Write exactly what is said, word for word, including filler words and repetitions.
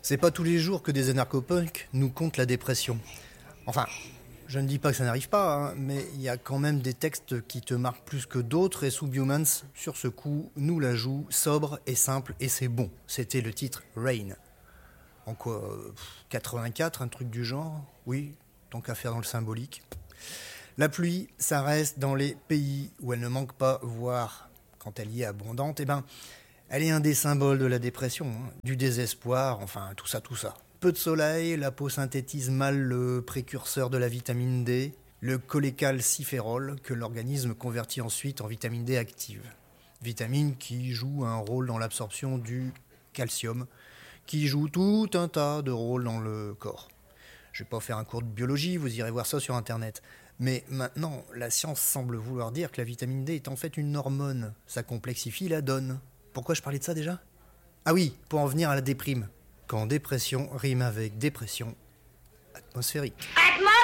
C'est pas tous les jours que des anarcho-punks nous content la dépression. Enfin, je ne dis pas que ça n'arrive pas, hein, mais il y a quand même des textes qui te marquent plus que d'autres, et Subhumans, sur ce coup, nous la joue sobre et simple, et c'est bon. C'était le titre Rain. En quoi, euh, quatre-vingt-quatre, un truc du genre? Oui, tant qu'à faire dans le symbolique. La pluie, ça reste dans les pays où elle ne manque pas, voire quand elle y est abondante, eh ben, elle est un des symboles de la dépression, hein, du désespoir, enfin tout ça, tout ça. Peu de soleil, la peau synthétise mal le précurseur de la vitamine D, le cholécalciférol, que l'organisme convertit ensuite en vitamine D active. Vitamine qui joue un rôle dans l'absorption du calcium, qui joue tout un tas de rôles dans le corps. Je ne vais pas faire un cours de biologie, vous irez voir ça sur internet. Mais maintenant, la science semble vouloir dire que la vitamine D est en fait une hormone. Ça complexifie la donne. Pourquoi je parlais de ça déjà ? Ah oui, pour en venir à la déprime. Quand dépression rime avec dépression atmosphérique. Atmosphérique.